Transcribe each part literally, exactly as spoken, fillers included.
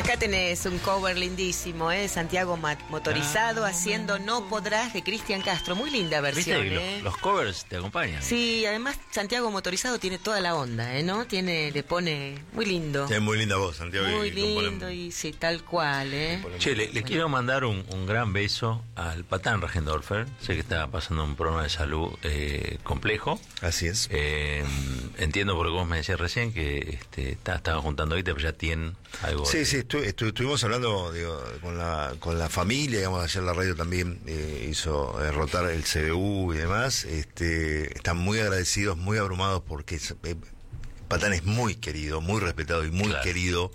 Acá tenés un cover lindísimo, ¿eh? Santiago Motorizado ah, haciendo No Podrás de Cristian Castro. Muy linda versión, ¿viste? ¿eh? Los, los covers te acompañan. Sí, además Santiago Motorizado tiene toda la onda, ¿eh? ¿No? Tiene, le pone muy lindo. Tiene muy linda voz, Santiago. Muy y lindo y sí, tal cual, ¿eh? Che, le, le quiero mandar un, un gran beso al Patán Rajendorfer. Sé que está pasando un problema de salud eh, complejo. Así es. Eh, entiendo por lo que vos me decías recién que este, está, estaban juntando ahorita, pero ya tienen algo. Sí, de... sí, estu estu estuvimos hablando digo, con la con la familia, digamos, ayer la radio también eh, hizo eh, rotar el C B U y demás. Este, están muy agradecidos, muy abrumados porque eh, Patán es muy querido, muy respetado y muy claro. querido.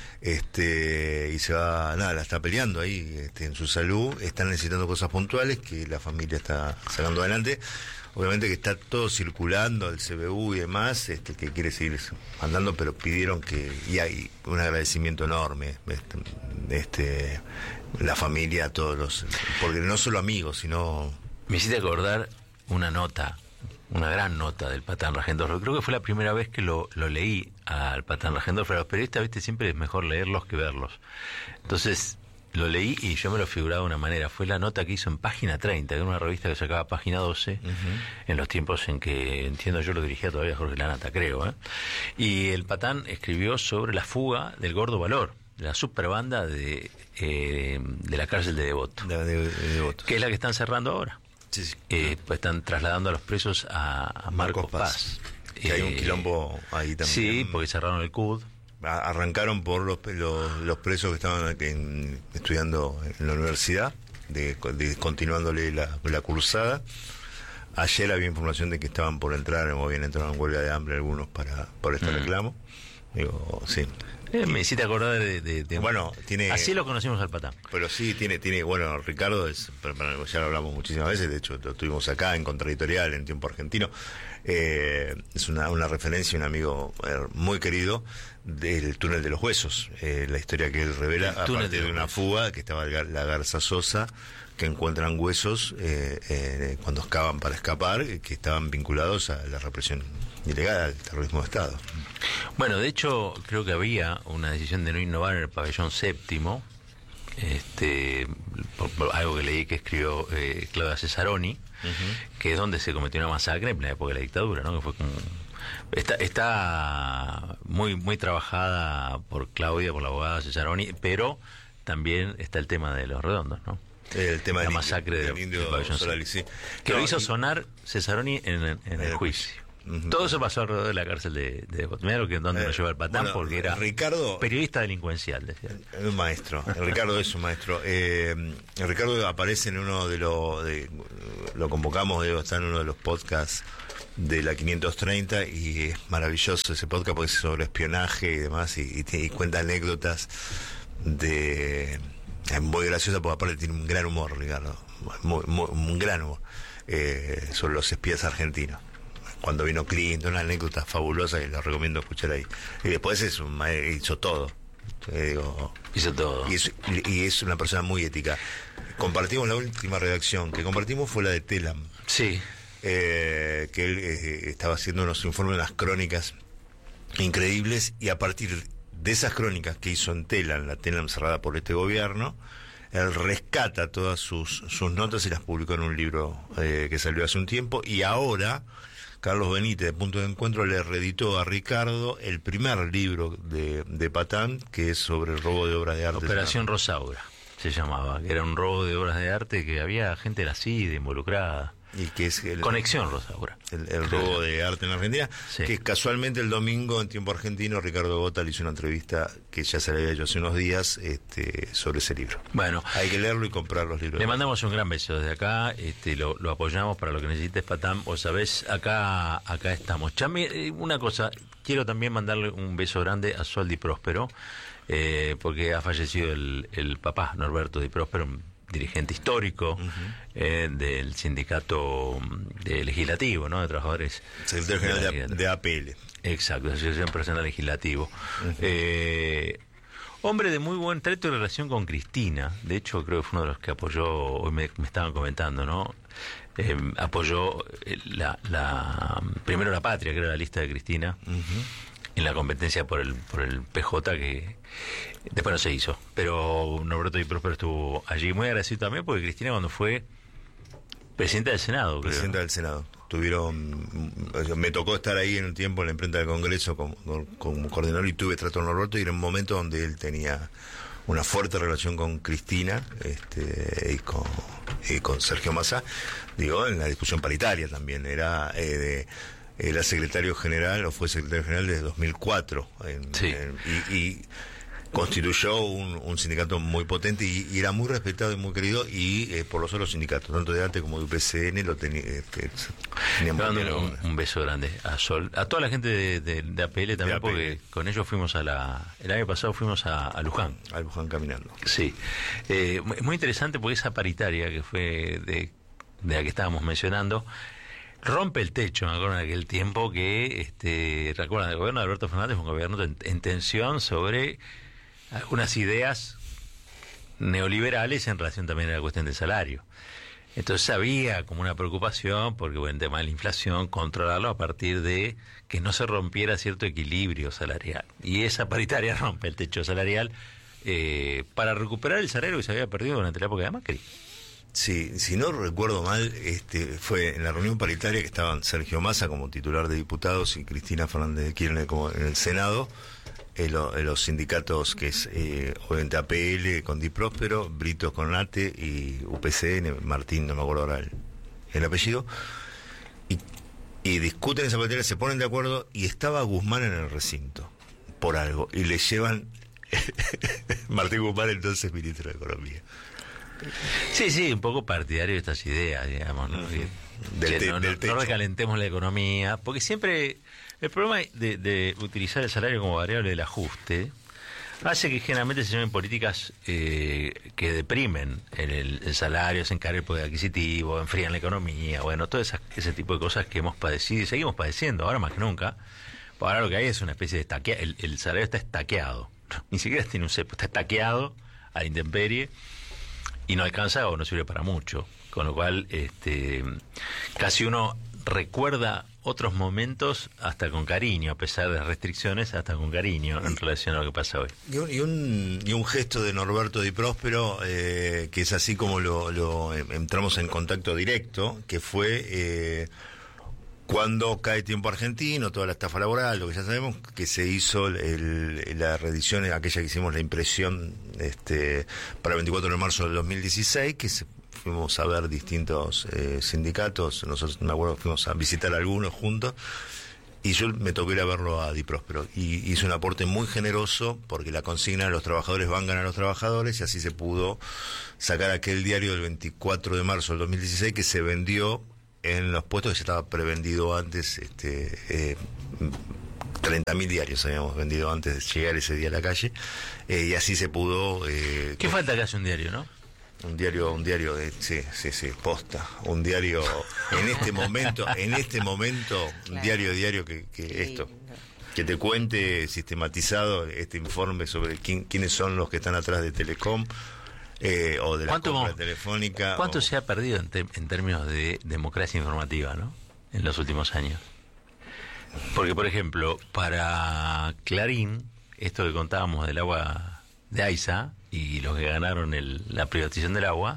Este, y se va, nada, la está peleando ahí este, en su salud, están necesitando cosas puntuales que la familia está sacando adelante. Obviamente que está todo circulando, el C B U y demás, este, que quiere seguir andando, pero pidieron que, y hay un agradecimiento enorme, este, este la familia, a todos los, porque no solo amigos, sino... Me hiciste acordar una nota, una gran nota del Patán Rajendorfer. Creo que fue la primera vez que lo, lo leí al Patán Rajendorfer. A los periodistas, viste, siempre es mejor leerlos que verlos. Entonces... lo leí y yo me lo figuraba de una manera. Fue la nota que hizo en Página treinta, que era una revista que sacaba Página doce, uh-huh. en los tiempos en que, entiendo yo, lo dirigía todavía Jorge Lanata, creo. ¿eh? Y el Patán escribió sobre la fuga del Gordo Valor, de la superbanda de, eh, de la cárcel de Devoto, de, de, de Devoto, que es la que están cerrando ahora. Sí, sí. Eh, pues están trasladando a los presos a, a Marcos, Marcos Paz. Paz. Que eh, hay un quilombo ahí también. Sí, porque cerraron el C U D. Arrancaron por los, los, los presos que estaban en, estudiando en la universidad, de, de, continuándole la, la cursada. Ayer había información de que estaban por entrar o habían entrado en huelga de hambre algunos para por este mm. reclamo. Digo, sí. Eh, me hiciste acordar de, de, de... Bueno, tiene... Así lo conocimos al Patán. Pero sí, tiene, tiene bueno, Ricardo, es, ya lo hablamos muchísimas veces, de hecho lo tuvimos acá en Contraeditorial, en Tiempo Argentino, eh, es una, una referencia, un amigo eh, muy querido del Túnel de los Huesos, eh, la historia que él revela a partir de, de una fuga, que estaba la Garza Sosa, que encuentran huesos eh, eh, cuando excavan para escapar, que estaban vinculados a la represión ilegal, al terrorismo de Estado. Bueno, de hecho, creo que había una decisión de no innovar en el pabellón séptimo, este, por, por algo que leí que escribió eh, Claudia Cesaroni, uh-huh. que es donde se cometió una masacre en la época de la dictadura, ¿no? Que fue como, está, está muy, muy trabajada por Claudia, por la abogada Cesaroni, pero también está el tema de los redondos, ¿no? El tema la del masacre indio, de, del indio pabellón Solari, sí. Que no, lo hizo y... sonar Cesaroni en, en, en el, el juicio. Uh-huh. Todo eso pasó alrededor de la cárcel de, de Mira que donde eh, nos lleva el Patán, bueno, porque era Ricardo, periodista delincuencial, decía. Un maestro, el Ricardo es un maestro. Eh, el Ricardo aparece en uno de los, de, lo convocamos, digo, está en uno de los podcasts de la quinientos treinta y es maravilloso ese podcast porque es sobre espionaje y demás y, y, y cuenta anécdotas de... Es muy graciosa porque aparte tiene un gran humor, Ricardo, muy, muy, un gran humor eh, sobre los espías argentinos. Cuando vino Clinton, una anécdota fabulosa que lo recomiendo escuchar ahí. Y después es un, hizo todo. Eh, digo, hizo todo. Y es, y es una persona muy ética. Compartimos la última redacción que compartimos fue la de Telam. Sí. Eh, que él eh, estaba haciendo unos informes, unas crónicas increíbles y a partir de esas crónicas que hizo en Telam, la Telam cerrada por este gobierno, él rescata todas sus, sus notas y las publicó en un libro eh, que salió hace un tiempo y ahora... Carlos Benítez, de Punto de Encuentro, le reeditó a Ricardo el primer libro de, de Patán, que es sobre el robo de obras de arte. Operación Rosaura se llamaba, que era un robo de obras de arte que había gente de la C I D involucrada. Y que es el, Conexión Rosaura. El, el robo de arte en Argentina. Sí. Que casualmente el domingo en Tiempo Argentino Ricardo Gota le hizo una entrevista que ya se le había hecho hace unos días este, sobre ese libro. Bueno, hay que leerlo y comprar los libros. Le mandamos un gran beso desde acá, este, lo, lo apoyamos para lo que necesites, Patán. Vos sabés, acá, acá estamos. Chami, una cosa, quiero también mandarle un beso grande a Sol Di Próspero, eh, porque ha fallecido el, el papá Norberto Di Próspero, dirigente histórico uh-huh. eh, del sindicato de legislativo, ¿no? De trabajadores. Secretario General de, de A P L. Exacto, Asociación Personal Legislativo. Uh-huh. Eh, hombre de muy buen trato y relación con Cristina. De hecho, creo que fue uno de los que apoyó, hoy me, me estaban comentando, ¿no? Eh, apoyó la, la primero La Patria, que era la lista de Cristina. Uh-huh. en la competencia por el por el P J, que después no se hizo. Pero Norberto Di Próspero estuvo allí, muy agradecido también, porque Cristina cuando fue presidenta del Senado, creo. Presidenta del Senado. Tuvieron, me tocó estar ahí en un tiempo en la imprenta del Congreso como, como coordinador, y tuve trato con Norberto, y era un momento donde él tenía una fuerte relación con Cristina este, y, con, y con Sergio Massa, digo, en la discusión paritaria también. Era eh, de, era secretario general, o fue secretario general desde dos mil cuatro, en, sí. en, y, y constituyó un, un sindicato muy potente, y, y era muy respetado y muy querido, y eh, por los otros sindicatos, tanto de ATE como de U P C N, lo tenía. Este, un, un beso grande a Sol, a toda la gente de, de, de A P L también, A P L. Porque con ellos fuimos a la, el año pasado fuimos a, a Luján. A Luján caminando. Sí, eh, muy interesante, porque esa paritaria que fue de, de la que estábamos mencionando rompe el techo, me acuerdo, en aquel tiempo que, este, recuerdan, el gobierno de Alberto Fernández fue un gobierno en, en tensión sobre algunas ideas neoliberales en relación también a la cuestión del salario. Entonces había como una preocupación porque, bueno, el tema de la inflación, controlarlo a partir de que no se rompiera cierto equilibrio salarial. Y esa paritaria rompe el techo salarial eh, para recuperar el salario que se había perdido durante la época de Macri. Sí, si no recuerdo mal, este fue en la reunión paritaria que estaban Sergio Massa como titular de diputados y Cristina Fernández de Kirchner como en el Senado. En lo, en los sindicatos, que es eh, obviamente A P L con Di Próspero, Britos con ATE y U P C N, Martín, no me acuerdo ahora el, el apellido, y, y discuten esa materia, se ponen de acuerdo, y estaba Guzmán en el recinto, por algo, y le llevan Martín Guzmán, entonces ministro de Economía. Sí, sí, un poco partidario de estas ideas, digamos, ¿no? Que, del te, que no, del no, techo. no recalentemos la economía, porque siempre el problema de, de utilizar el salario como variable del ajuste hace que generalmente se llamen políticas eh, que deprimen el, el, el salario, se encarga el poder adquisitivo, enfrían la economía, bueno, todo esa, ese tipo de cosas que hemos padecido y seguimos padeciendo, ahora más que nunca. Ahora lo que hay es una especie de estaquea, el, el salario está estaqueado, ni siquiera tiene un cepo, está estaqueado a la intemperie y no alcanza o no sirve para mucho, con lo cual este casi uno recuerda otros momentos hasta con cariño, a pesar de las restricciones, hasta con cariño en relación a lo que pasa hoy. Y un, y un, y un gesto de Norberto Di Próspero, eh, que es así como lo, lo entramos en contacto directo, que fue eh, cuando cae Tiempo Argentino, toda la estafa laboral, lo que ya sabemos, que se hizo el, la reedición, aquella que hicimos la impresión este para el veinticuatro de marzo del dos mil dieciséis, que se fuimos a ver distintos eh, sindicatos, nosotros me acuerdo fuimos a visitar algunos juntos, y yo me tocó ir a verlo a Di Próspero, y hizo un aporte muy generoso, porque la consigna de los trabajadores vangan a los trabajadores, y así se pudo sacar aquel diario del veinticuatro de marzo del dos mil dieciséis, que se vendió en los puestos que ya estaba prevendido antes, este eh, treinta mil diarios habíamos vendido antes de llegar ese día a la calle, eh, y así se pudo... Eh, ¿Qué falta que hace un diario, no? Un diario, un diario de, sí, sí, sí, posta, un diario en este momento, en este momento, claro. Un diario diario que, que sí, esto, no. Que te cuente sistematizado este informe sobre quién, quiénes son los que están atrás de Telecom, eh, o de la compra telefónica. ¿Cuánto o... se ha perdido en, te, en términos de democracia informativa, no? En los últimos años. Porque, por ejemplo, para Clarín, esto que contábamos del agua de AISA y los que ganaron el, la privatización del agua,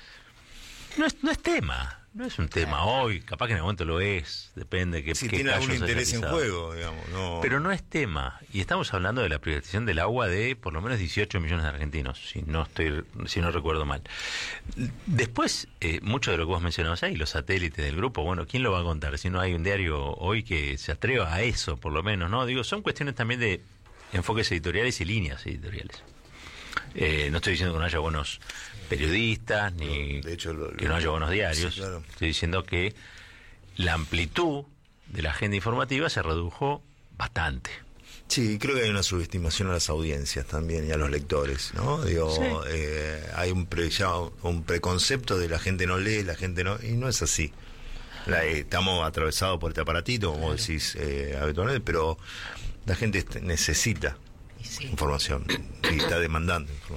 no es, no es tema, no es un tema hoy, capaz que en el momento lo es, depende que si qué tiene algún interés en pisado. juego, digamos, no. Pero no es tema, y estamos hablando de la privatización del agua de por lo menos dieciocho millones de argentinos, si no estoy, si no recuerdo mal. Después, eh, mucho de lo que vos mencionabas ahí, los satélites del grupo, bueno, ¿quién lo va a contar? Si no hay un diario hoy que se atreva a eso, por lo menos, ¿no? Digo, son cuestiones también de enfoques editoriales y líneas editoriales. Eh, no estoy diciendo que no haya buenos periodistas ni no, de hecho, lo, que no haya buenos diarios. Sí, claro. Estoy diciendo que la amplitud de la agenda informativa se redujo bastante. Sí, creo que hay una subestimación a las audiencias también y a los lectores, ¿no? Digo, sí. eh, hay un, pre, ya un preconcepto de la gente no lee, la gente no... Y no es así. La, eh, estamos atravesados por este aparatito, como claro. decís eh, habitualmente, pero la gente necesita sí. información y está demandando información.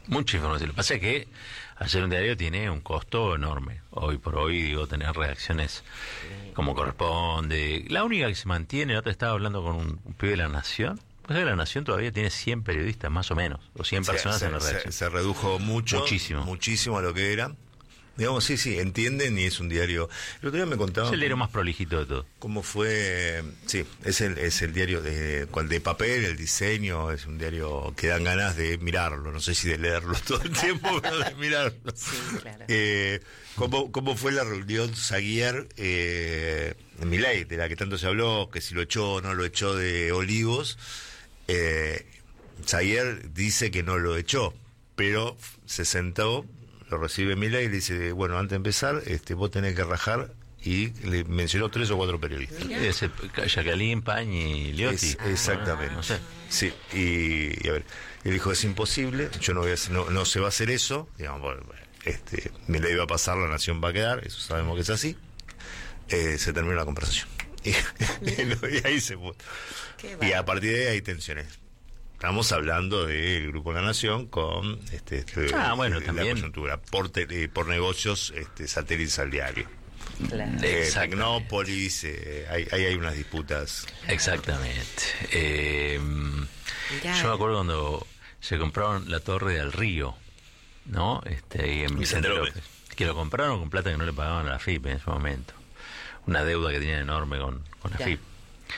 Mucha información. Lo que pasa es que hacer un diario tiene un costo enorme. Hoy por hoy, digo, tener redacciones como corresponde. La única que se mantiene, la otra estaba hablando con un, un pibe de La Nación. Pues La Nación todavía tiene cien periodistas, más o menos, o cien se, personas se, en la redacción. Se, se redujo mucho. Muchísimo. Muchísimo a lo que era. Digamos, sí, sí, entienden y es un diario. El otro día me contaban. Es el diario más prolijito de todo. ¿Cómo fue? Sí, es el, es el diario de, de papel, el diseño, es un diario que dan ganas de mirarlo. No sé si de leerlo todo el tiempo, pero de mirarlo. Sí, claro. Eh, ¿cómo, ¿Cómo fue la reunión Zaguier, eh, en Milei, de la que tanto se habló, que si lo echó o no lo echó de Olivos? Eh, Zaguier dice que no lo echó, pero se sentó. Lo recibe Milei y le dice, bueno, antes de empezar, este, vos tenés que rajar, y le mencionó tres o cuatro periodistas. Ese Jacqueline, Pañi, Liotti. Es, exactamente. Ah, no sé. Sí, y, y a ver, él dijo, es imposible, yo no voy a hacer, no, no se va a hacer eso, digamos, bueno, este, Milei va a pasar, La Nación va a quedar, eso sabemos que es así. Eh, se terminó la conversación. Y, y ahí se fue. Y a partir de ahí hay tensiones. Estamos hablando del Grupo La Nación con este, este ah, bueno, la también. coyuntura por, te, por negocios este, satélites al diario. Claro. Eh, Tecnópolis, eh, ahí, ahí hay unas disputas. Exactamente. Eh, yo me acuerdo cuando se compraron la Torre del Río, ¿no? Este, ahí en Vicente López. Que lo compraron con plata que no le pagaban a la F I P en ese momento. Una deuda que tenían enorme con, con la F I P.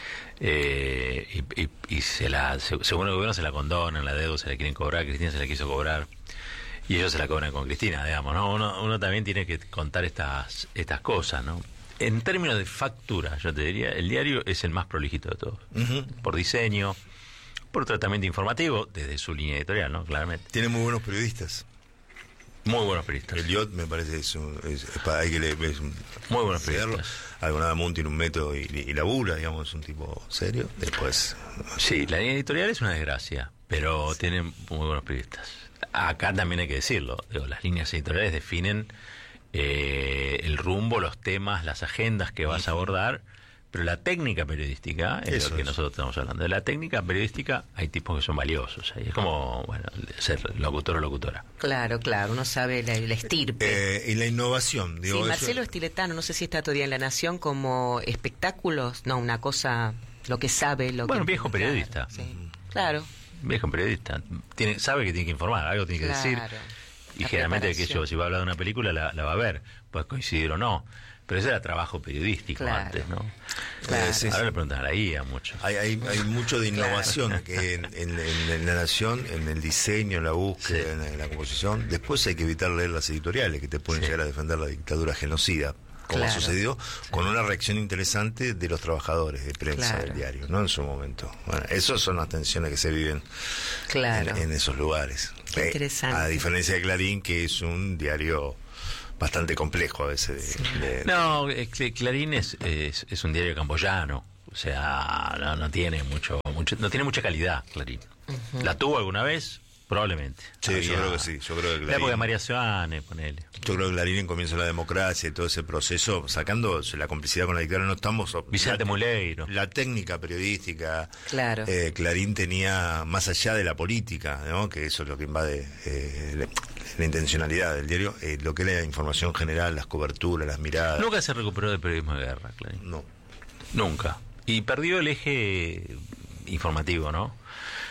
Eh, y, y, y se la, según el gobierno se la condonan, la deuda se la quieren cobrar, Cristina se la quiso cobrar y ellos se la cobran con Cristina, digamos, ¿no? Uno, uno también tiene que contar estas estas cosas, ¿no? En términos de factura, yo te diría, el diario es el más prolijito de todos. Uh-huh. Por diseño, por tratamiento informativo, desde su línea editorial, ¿no? Claramente. Tiene muy buenos periodistas. Muy buenos periodistas. Eliot me parece es un, es, es para, hay que leer, es un, muy buenos periodistas. Algonadamun tiene un método y, y labura, digamos, es un tipo serio. Después, sí, la línea editorial es una desgracia, pero sí, tienen muy buenos periodistas. Acá también hay que decirlo, digo, las líneas editoriales definen eh, el rumbo, los temas, las agendas que vas a abordar. Pero la técnica periodística es Eso lo que es. nosotros estamos hablando. De la técnica periodística hay tipos que son valiosos. Es como, bueno, ser locutor o locutora. Claro, claro, uno sabe la, la estirpe. Eh, y la innovación. Digo, sí, eso... Marcelo Estiletano, no sé si está todavía en La Nación, como espectáculos, no, una cosa, lo que sabe. Lo bueno, que, viejo periodista. Claro, sí, claro. Viejo periodista. Tiene, sabe que tiene que informar, algo tiene que claro. decir. Y la generalmente, que yo, si va a hablar de una película, la, la va a ver. Puede coincidir o no. Pero ese era trabajo periodístico claro. antes, ¿no? Claro. Eh, sí, Ahora sí. le preguntan a la I A mucho. Hay, hay, hay mucho de innovación claro. que en, en, en, en La Nación, en el diseño, en la búsqueda, sí. en, en la composición. Después hay que evitar leer las editoriales que te pueden sí. llegar a defender la dictadura genocida, como claro. sucedió, sí. con una reacción interesante de los trabajadores de prensa claro. del diario, ¿no? En su momento. Bueno, esas son las tensiones que se viven claro. en, en esos lugares. Qué interesante. A diferencia de Clarín, que es un diario bastante complejo a veces. Sí. De, de, no, Clarín es, es, es un diario camboyano, o sea, no, no tiene mucho, mucho, no tiene mucha calidad Clarín. Uh-huh. ¿La tuvo alguna vez? Probablemente. Sí, Había, yo creo que sí. Yo creo que Clarín, la época de María Soane, ponele. Yo creo que Clarín en comienzo de la democracia y todo ese proceso, sacando la complicidad con la dictadura, no estamos... Vicente la, Muleiro. La técnica periodística. Claro. Eh, Clarín tenía, más allá de la política, ¿no? Que eso es lo que invade eh, la, la intencionalidad del diario, eh, lo que es la información general, las coberturas, las miradas. Nunca se recuperó del periodismo de guerra, Clarín. No. Nunca. Y perdió el eje informativo, ¿no?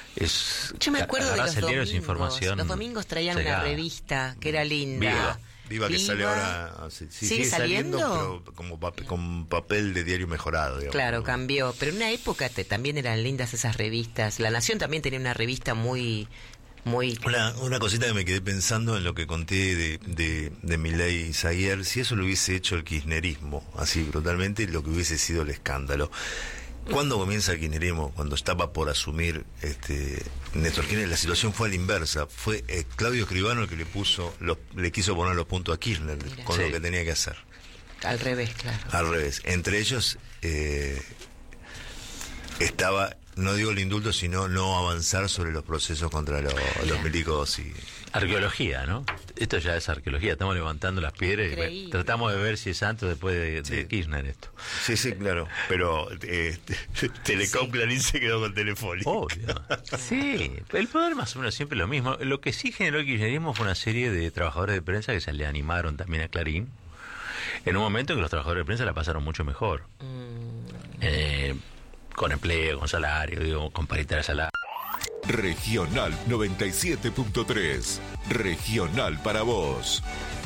Es, yo me acuerdo de los domingos. Información los domingos traían llegada. Una revista que era linda. Viva, Viva que Viva. Sale ahora. Sí, sí, ¿Sigue saliendo? saliendo pero como papel, con papel de diario mejorado. Digamos. Claro, cambió. Pero en una época te, también eran lindas esas revistas. La Nación también tenía una revista muy... muy una, una cosita que me quedé pensando en lo que conté de, de, de Milei y Zaguier. Si eso lo hubiese hecho el kirchnerismo, así brutalmente, lo que hubiese sido el escándalo. ¿Cuándo comienza el kirchnerismo? Cuando estaba por asumir este Néstor Kirchner, la situación fue a la inversa. Fue eh, Claudio Escribano el que le puso, los, le quiso poner los puntos a Kirchner Mira. con sí. lo que tenía que hacer. Al revés, claro. Al revés. Entre ellos eh, estaba no digo el indulto, sino no avanzar sobre los procesos contra lo, los milicos y... Arqueología, ¿no? Esto ya es arqueología, estamos levantando las piedras y tratamos de ver si es santo después de, de sí. Kirchner esto. Sí, sí, claro, pero eh, Telecom sí. Clarín se quedó con Telefónica. Obvio. Sí, el poder más o menos siempre lo mismo. Lo que sí generó el kirchnerismo fue una serie de trabajadores de prensa que se le animaron también a Clarín, en un momento en que los trabajadores de prensa la pasaron mucho mejor. Mm. Eh, con empleo, con salario, digo, con paritaria salario. Regional noventa y siete punto tres. Regional para vos.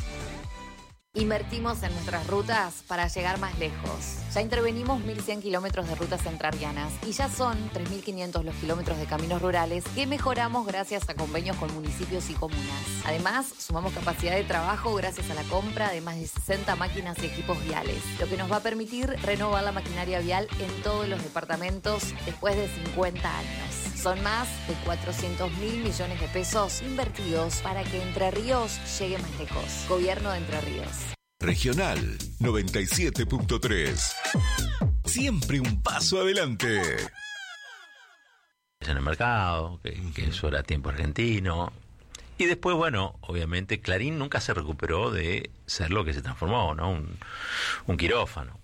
Invertimos en nuestras rutas para llegar más lejos. Ya intervenimos mil cien kilómetros de rutas entrerrianas y ya son tres mil quinientos los kilómetros de caminos rurales que mejoramos gracias a convenios con municipios y comunas. Además, sumamos capacidad de trabajo gracias a la compra de más de sesenta máquinas y equipos viales, lo que nos va a permitir renovar la maquinaria vial en todos los departamentos después de cincuenta años. Son más de cuatrocientos mil millones de pesos invertidos para que Entre Ríos llegue más lejos. Gobierno de Entre Ríos. Regional noventa y siete punto tres. Siempre un paso adelante. En el mercado, que, que eso era tiempo argentino. Y después, bueno, obviamente Clarín nunca se recuperó de ser lo que se transformó, ¿no? Un, un quirófano.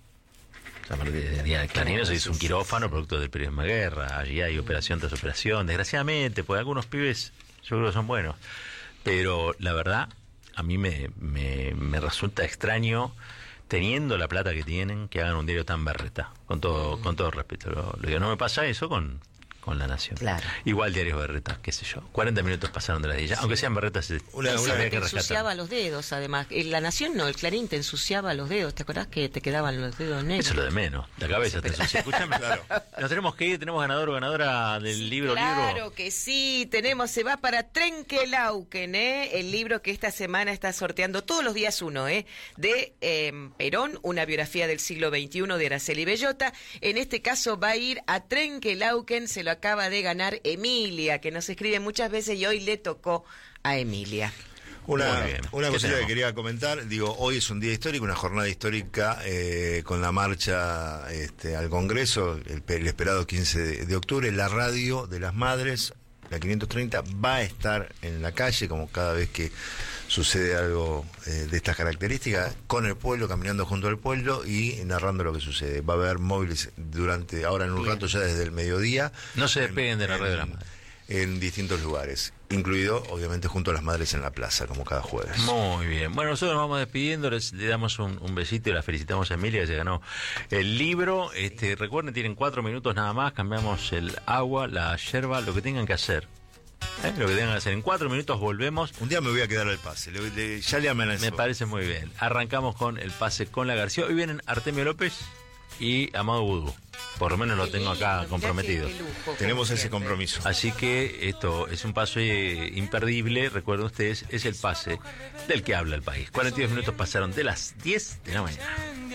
Clarín se hizo un quirófano producto del periodismo de guerra. Allí hay operación tras operación, desgraciadamente, porque algunos pibes yo creo que son buenos, pero la verdad a mí me, me, me resulta extraño, teniendo la plata que tienen, que hagan un diario tan berreta, con todo con todo respeto. Lo, lo digo, no me pasa eso con con La Nación. Claro. Igual diarios berretas, qué sé yo. cuarenta minutos pasaron de las diez, sí. Aunque sean berretas, una, una vez que te ensuciaba los dedos, además. En La Nación no, el Clarín te ensuciaba los dedos. ¿Te acordás que te quedaban los dedos negros? Eso es lo de menos. La cabeza sí, te ensucia. Escúchame, claro. Nos tenemos que ir, tenemos ganador o ganadora del sí, libro claro libro. Claro que sí, tenemos, se va para Trenkelauken, ¿eh? El libro que esta semana está sorteando todos los días uno, ¿eh? De eh, Perón, una biografía del siglo veintiuno de Araceli Bellota. En este caso va a ir a Trenkelauken, se lo acaba de ganar Emilia, que nos escribe muchas veces y hoy le tocó a Emilia. Una, una cosita que quería comentar, digo, hoy es un día histórico, una jornada histórica eh, con la marcha este, al Congreso, el, el esperado quince de, de octubre, la radio de las madres, la quinientos treinta, va a estar en la calle, como cada vez que sucede algo eh, de estas características, con el pueblo, caminando junto al pueblo y narrando lo que sucede. Va a haber móviles durante, ahora en un Bien. rato ya desde el mediodía. No se despeguen de la red de las madres. En distintos lugares, incluido obviamente junto a las madres en la plaza, como cada jueves. Muy bien, bueno, nosotros nos vamos despidiendo, les, le damos un, un besito y la felicitamos a Emilia, que se ganó el libro. Este, recuerden, tienen cuatro minutos nada más, cambiamos el agua, la yerba, lo que tengan que hacer. ¿Eh? Lo que tengan que hacer. En cuatro minutos volvemos. Un día me voy a quedar al pase. Le, le, ya le amenazó. Me parece muy bien. Arrancamos con el pase con la García. Hoy vienen Artemio López y Amado Vudú. Por lo menos lo tengo acá comprometido. Tenemos ese compromiso. Así que esto es un pase imperdible. Recuerden ustedes, es el pase del que habla el país. cuarenta y dos minutos pasaron de las diez de la mañana.